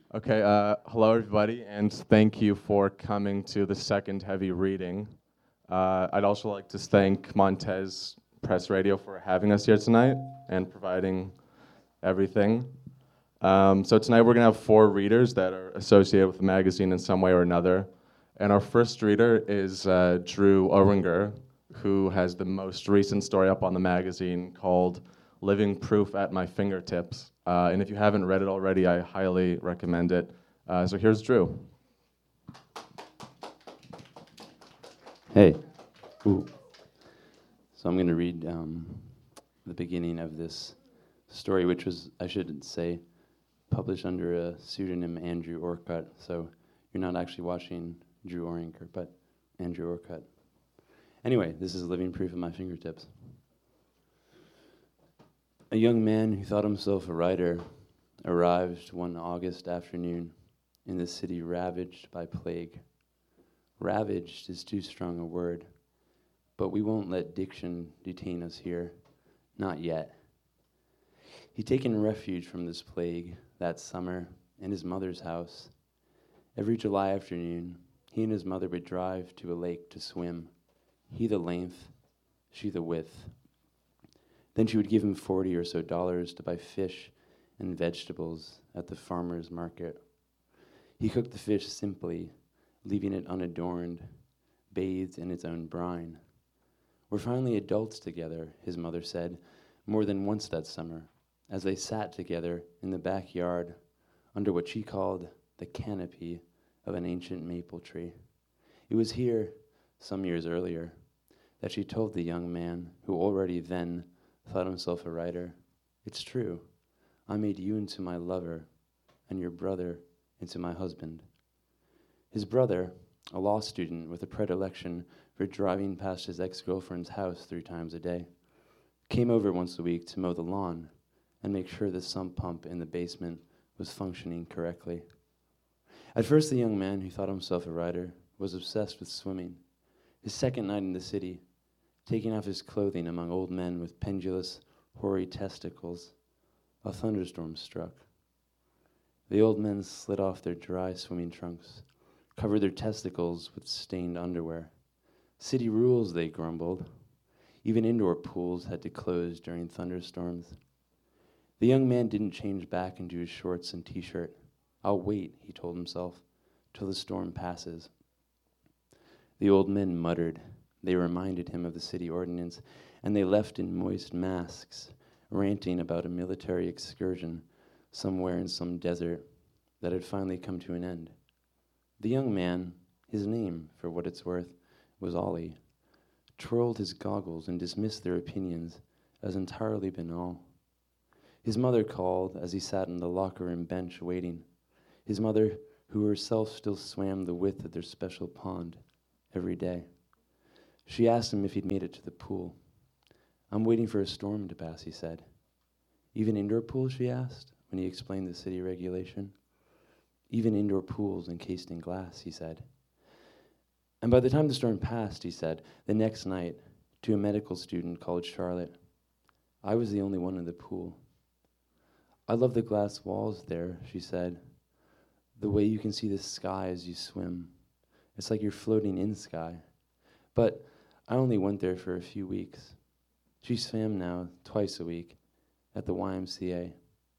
Okay, hello everybody, and thank you for coming to the second heavy reading. I'd also like to thank Montez Press Radio for having us here tonight and providing everything. So tonight we're gonna have four readers that are associated with the magazine in some way or another. And our first reader is Drew Oringer, who has the most recent story up on the magazine called Living Proof at My Fingertips. And if you haven't read it already, I highly recommend it. So here's Drew. Hey. Ooh. So I'm going to read the beginning of this story, which was, I should say, published under a pseudonym Andrew Orcutt. So you're not actually watching Drew Oringer, but Andrew Orcutt. Anyway, this is Living Proof at My Fingertips. A young man who thought himself a writer arrived one August afternoon in the city ravaged by plague. Ravaged is too strong a word, but we won't let diction detain us here, not yet. He'd taken refuge from this plague that summer in his mother's house. Every July afternoon, he and his mother would drive to a lake to swim, he the length, she the width. Then she would give him $40 or so to buy fish and vegetables at the farmer's market. He cooked the fish simply, leaving it unadorned, bathed in its own brine. We're finally adults together, his mother said, more than once that summer, as they sat together in the backyard under what she called the canopy of an ancient maple tree. It was here, some years earlier, that she told the young man, who already then thought himself a writer, "It's true, I made you into my lover, and your brother into my husband." His brother, a law student with a predilection for driving past his ex-girlfriend's house 3 times a day, came over once a week to mow the lawn and make sure the sump pump in the basement was functioning correctly. At first, the young man who thought himself a writer was obsessed with swimming. His second night in the city, taking off his clothing among old men with pendulous, hoary testicles, a thunderstorm struck. The old men slid off their dry swimming trunks, covered their testicles with stained underwear. City rules, they grumbled. Even indoor pools had to close during thunderstorms. The young man didn't change back into his shorts and t-shirt. "I'll wait," he told himself, "till the storm passes." The old men muttered. They reminded him of the city ordinance, and they left in moist masks, ranting about a military excursion somewhere in some desert that had finally come to an end. The young man, his name, for what it's worth, was Ollie, twirled his goggles and dismissed their opinions as entirely banal. His mother called as he sat on the locker room bench waiting, his mother who herself still swam the width of their special pond every day. She asked him if he'd made it to the pool. "I'm waiting for a storm to pass," he said. "Even indoor pools?" she asked, when he explained the city regulation. "Even indoor pools encased in glass," he said. And by the time the storm passed, he said, the next night, to a medical student called Charlotte, "I was the only one in the pool." "I love the glass walls there," she said. "The way you can see the sky as you swim. It's like you're floating in sky. But I only went there for a few weeks." She swam now twice a week at the YMCA.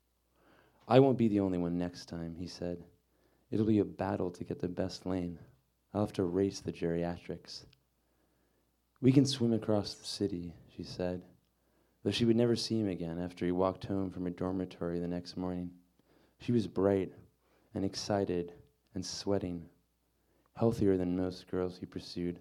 "I won't be the only one next time," he said. "It'll be a battle to get the best lane. I'll have to race the geriatrics." "We can swim across the city," she said, though she would never see him again after he walked home from her dormitory the next morning. She was bright and excited and sweating, healthier than most girls he pursued,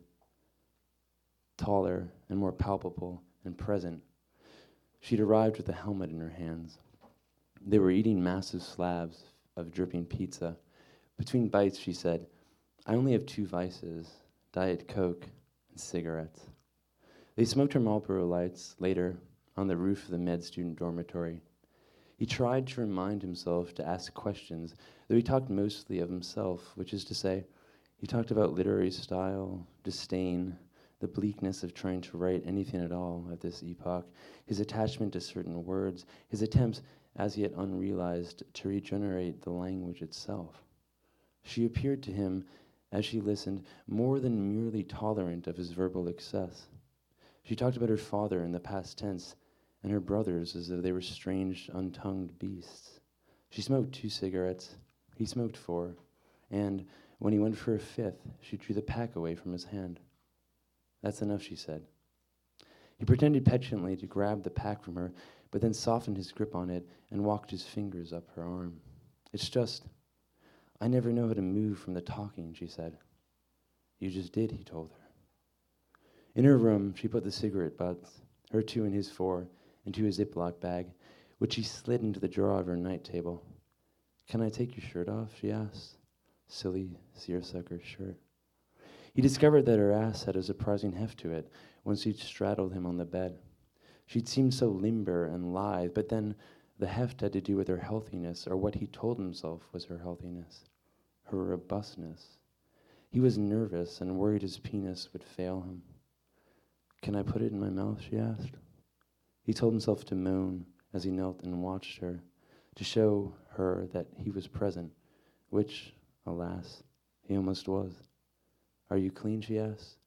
taller and more palpable and present. She'd arrived with a helmet in her hands. They were eating massive slabs of dripping pizza. Between bites, she said, "I only have 2 vices, Diet Coke and cigarettes." They smoked her Marlboro Lights later on the roof of the med student dormitory. He tried to remind himself to ask questions, though he talked mostly of himself, which is to say, he talked about literary style, disdain, the bleakness of trying to write anything at all at this epoch, his attachment to certain words, his attempts as yet unrealized, to regenerate the language itself. She appeared to him, as she listened, more than merely tolerant of his verbal excess. She talked about her father in the past tense and her brothers as though they were strange, untongued beasts. She smoked 2 cigarettes, he smoked 4, and when he went for a 5th, she drew the pack away from his hand. "That's enough," she said. He pretended petulantly to grab the pack from her, but then softened his grip on it and walked his fingers up her arm. "It's just, I never know how to move from the talking," she said. "You just did," he told her. In her room, she put the cigarette butts, her 2 and his 4, into a Ziploc bag, which she slid into the drawer of her night table. "Can I take your shirt off?" she asked. Silly seersucker shirt. He discovered that her ass had a surprising heft to it once she'd straddled him on the bed. She'd seemed so limber and lithe, but then the heft had to do with her healthiness, or what he told himself was her healthiness, her robustness. He was nervous and worried his penis would fail him. "Can I put it in my mouth?" she asked. He told himself to moan as he knelt and watched her, to show her that he was present, which, alas, he almost was. "Are you clean?" she asked.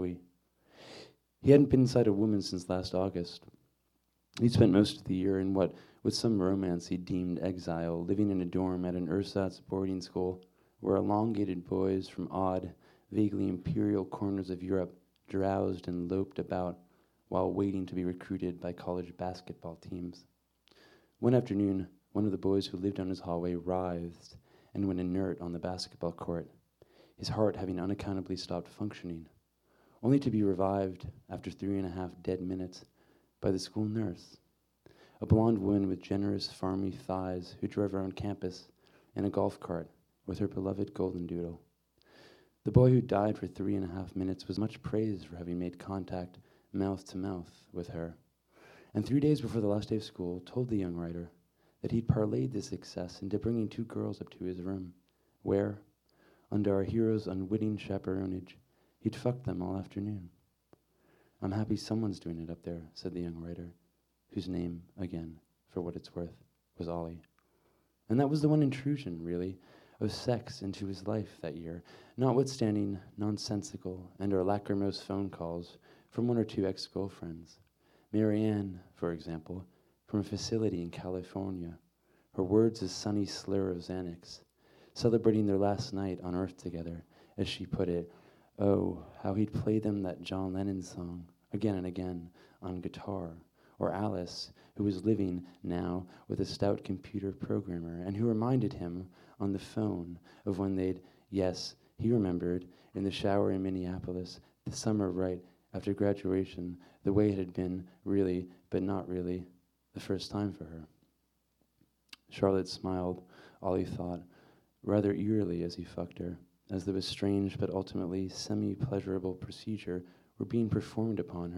He hadn't been inside a woman since last August. He'd spent most of the year in what, with some romance he deemed exile, living in a dorm at an ersatz boarding school where elongated boys from odd, vaguely imperial corners of Europe drowsed and loped about while waiting to be recruited by college basketball teams. One afternoon, one of the boys who lived down his hallway writhed and went inert on the basketball court, his heart having unaccountably stopped functioning, only to be revived after 3.5 dead minutes by the school nurse, a blonde woman with generous, farmy thighs who drove around campus in a golf cart with her beloved golden doodle. The boy who died for 3.5 minutes was much praised for having made contact mouth to mouth with her, and 3 days before the last day of school told the young writer that he'd parlayed this success into bringing 2 girls up to his room, where, under our hero's unwitting chaperonage, he'd fucked them all afternoon. "I'm happy someone's doing it up there," said the young writer, whose name, again, for what it's worth, was Ollie. And that was the one intrusion, really, of sex into his life that year, notwithstanding nonsensical and or lachrymose phone calls from 1 or 2 ex-girlfriends. Marianne, for example, from a facility in California, her words a sunny slur of Xanax, celebrating their last night on Earth together, as she put it. Oh, how he'd play them that John Lennon song, again and again, on guitar. Or Alice, who was living now with a stout computer programmer, and who reminded him on the phone of when they'd, yes, he remembered, in the shower in Minneapolis, the summer right after graduation, the way it had been, really, but not really, the first time for her. Charlotte smiled, Ollie thought, rather eerily as he fucked her, as though a strange but ultimately semi-pleasurable procedure were being performed upon her.